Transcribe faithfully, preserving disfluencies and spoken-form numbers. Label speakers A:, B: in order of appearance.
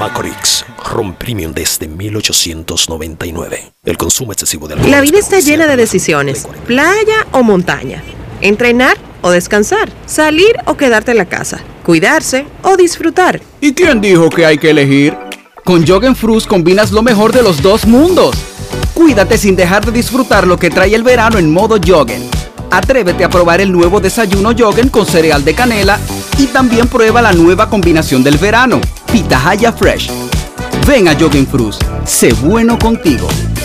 A: Macorix, ron premium desde mil ochocientos noventa y nueve. El consumo excesivo de alcohol.
B: La vida está llena de decisiones. Playa o montaña. Entrenar o descansar. Salir o quedarte en la casa. Cuidarse o disfrutar.
C: ¿Y quién dijo que hay que elegir? Con Joggenfruz combinas lo mejor de los dos mundos. Cuídate sin dejar de disfrutar lo que trae el verano en modo Joggen. Atrévete a probar el nuevo desayuno Joggen con cereal de canela y también prueba la nueva combinación del verano, Pitahaya Fresh. Ven a Joggenfruz, sé bueno contigo.